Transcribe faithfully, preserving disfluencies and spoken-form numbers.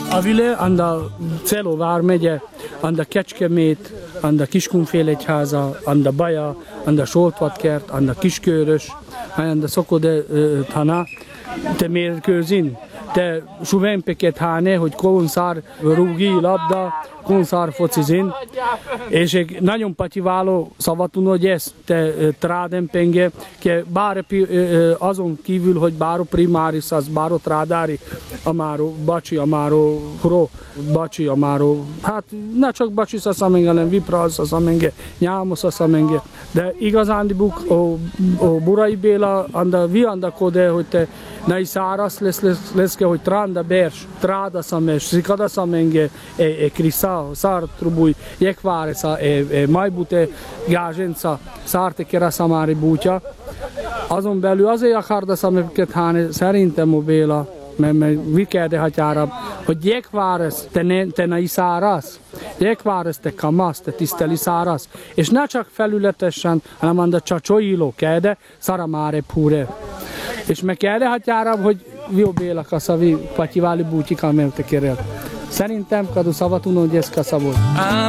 Avile, anda Celo vármegye, anda Kecskemét, anda Kiskunfélegyháza, anda Baja, anda Soltvatkert, anda Kiskörös, anda Szokode Tana, te mérkőzin, te suvempeket háne, hogy konszár rúgi labda, konszár focizin, és egy nagyon patyiváló szavatun, hogy ezt te trádempenge, ke bár azon kívül, hogy báro primáris, az báro trádári, amáro bacsi, amáro hro, bacsi, amáro, hát ne csak bacsi szaszamenge, hanem vipra szaszamenge, nyámos szaszamenge, de igazándibuk a, a Burai Béla, anda vi anda kode, hogy te ne száraz lesz, lesz, lesz, hogy tranda bers, tráda szames, szikada szamenge, e, e krisa, szár trubúj, jekváresa, e, e majbute, gázsenca, szárte kera szamári bútja. Azon belül azért akarda szameket háne, szerintem a Béla, mert, mert vikerde hatyára, hogy jekváres, te ne, te ne iszárasz, jekváres, te kamasz, te tiszteli szárasz, és ne csak felületesen, hanem anda csacsoiló kede, szaramáre púre. És meg kell hatyára, hogy jó Béla kaszavi patyiváli bútyika, mert te kérel. Szerintem kadu szavatun, hogy ez kaszabot.